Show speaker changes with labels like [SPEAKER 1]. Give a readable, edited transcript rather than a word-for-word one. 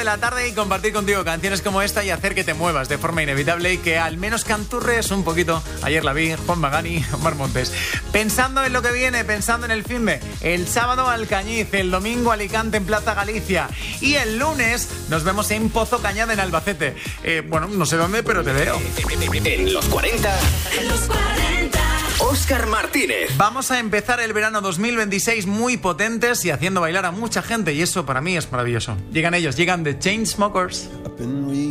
[SPEAKER 1] la tarde y compartir contigo canciones como esta y hacer que te muevas de forma inevitable y que al menos canturres un poquito. Ayer la vi, Juan Magani, Omar Montes. Pensando en lo que viene, pensando en el finde. El sábado Alcañiz, el domingo Alicante en Plaza Galicia y el lunes nos vemos en Pozo Cañada en Albacete. Bueno, no sé dónde, pero te veo.
[SPEAKER 2] En los 40. En los 40. Óscar Martínez.
[SPEAKER 1] Vamos a empezar el verano 2026 muy potentes y haciendo bailar a mucha gente y eso para mí es maravilloso. Llegan ellos, llegan The Chainsmokers.